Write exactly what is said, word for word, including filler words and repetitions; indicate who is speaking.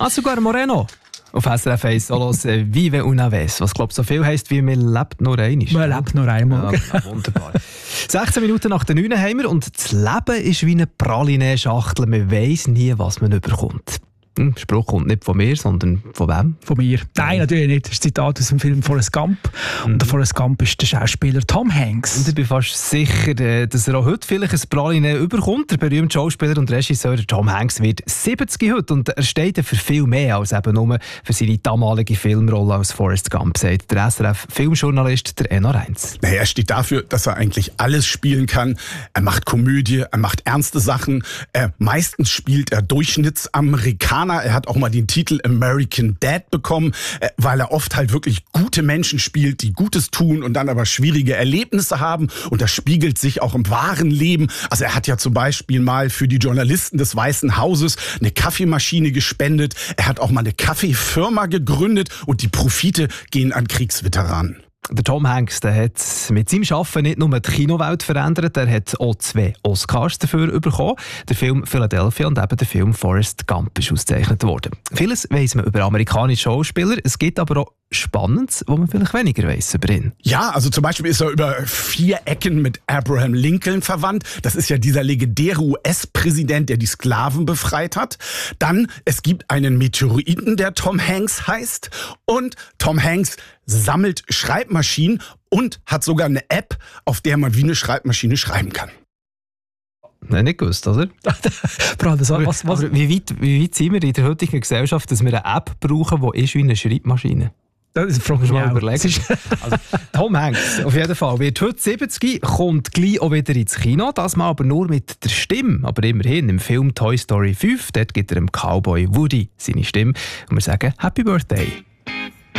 Speaker 1: Ah, sogar Moreno. Auf S R F eins Solos äh, Vive una vez, was glaube so viel heisst wie «Man lebt nur einmal».
Speaker 2: Man lebt nur einmal.
Speaker 1: Ja, wunderbar. sechzehn Minuten nach der neun haben wir und das Leben ist wie eine Praline-Schachtel. Man weiss nie, was man überkommt. Der Spruch kommt nicht von mir, sondern von wem?
Speaker 2: Von mir. Nein, natürlich nicht. Das ist ein Zitat aus dem Film Forrest Gump. Und der Forrest Gump ist der Schauspieler Tom Hanks.
Speaker 1: Und ich bin fast sicher, dass er auch heute vielleicht ein Praline überkommt. Der berühmte Schauspieler und Regisseur Tom Hanks wird siebzig heute und er steht für viel mehr als eben nur für seine damalige Filmrolle als Forrest Gump, sagt der S R F-Filmjournalist der Enno Reins.
Speaker 3: Naja, er steht dafür, dass er eigentlich alles spielen kann. Er macht Komödie, er macht ernste Sachen. Er, meistens spielt er Durchschnittsamerikaner. Er hat auch mal den Titel American Dad bekommen, weil er oft halt wirklich gute Menschen spielt, die Gutes tun und dann aber schwierige Erlebnisse haben. Und das spiegelt sich auch im wahren Leben. Also er hat ja zum Beispiel mal für die Journalisten des Weißen Hauses eine Kaffeemaschine gespendet. Er hat auch mal eine Kaffeefirma gegründet und die Profite gehen an Kriegsveteranen.
Speaker 1: Der Tom Hanks der hat mit seinem Arbeiten nicht nur die Kinowelt verändert, er hat auch zwei Oscars dafür bekommen. Der Film Philadelphia und eben der Film Forrest Gump ist ausgezeichnet worden. Vieles weiss man über amerikanische Schauspieler, es gibt aber auch Spannendes, wo man vielleicht weniger weiss über ihn.
Speaker 3: Ja, also zum Beispiel ist er über vier Ecken mit Abraham Lincoln verwandt. Das ist ja dieser legendäre U S-Präsident, der die Sklaven befreit hat. Dann, es gibt einen Meteoriten, der Tom Hanks heißt. Und Tom Hanks sammelt Schreibmaschinen und hat sogar eine App, auf der man wie eine Schreibmaschine schreiben kann.
Speaker 1: Nein, nicht gewusst, oder?
Speaker 2: was, was, was?
Speaker 1: Aber wie weit, wie weit sind wir in der heutigen Gesellschaft, dass wir eine App brauchen, die ist wie eine Schreibmaschine?
Speaker 2: Das frage ich
Speaker 1: mal überlegen. Also, Tom Hanks, auf jeden Fall, wird heute siebzig, kommt gleich auch wieder ins Kino, das mal aber nur mit der Stimme. Aber immerhin, im Film Toy Story fünf, dort gibt er dem Cowboy Woody seine Stimme. Und wir sagen Happy Birthday.